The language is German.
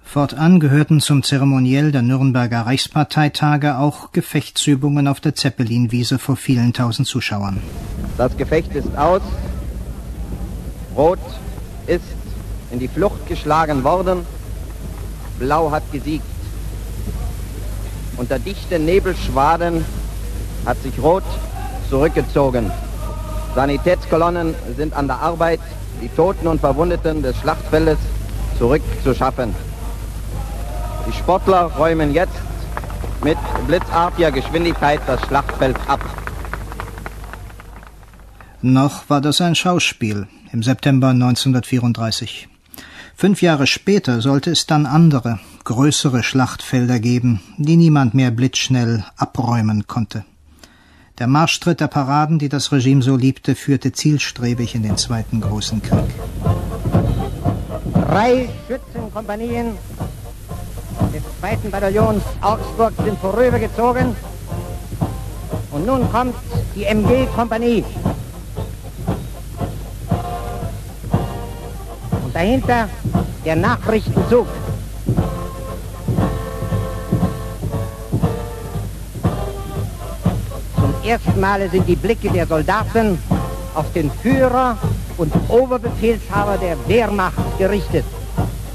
Fortan gehörten zum Zeremoniell der Nürnberger Reichsparteitage auch Gefechtsübungen auf der Zeppelinwiese vor vielen tausend Zuschauern. Das Gefecht ist aus. Rot ist in die Flucht geschlagen worden. Blau hat gesiegt. Unter dichten Nebelschwaden hat sich Rot zurückgezogen. Sanitätskolonnen sind an der Arbeit, die Toten und Verwundeten des Schlachtfeldes zurückzuschaffen. Die Sportler räumen jetzt mit blitzartiger Geschwindigkeit das Schlachtfeld ab. Noch war das ein Schauspiel im September 1934. 5 Jahre später sollte es dann andere, größere Schlachtfelder geben, die niemand mehr blitzschnell abräumen konnte. Der Marschtritt der Paraden, die das Regime so liebte, führte zielstrebig in den Zweiten Großen Krieg. 3 Schützenkompanien des 2. Bataillons Augsburg sind vorübergezogen. Und nun kommt die MG-Kompanie. Und dahinter der Nachrichtenzug. Zum ersten Male sind die Blicke der Soldaten auf den Führer und Oberbefehlshaber der Wehrmacht gerichtet.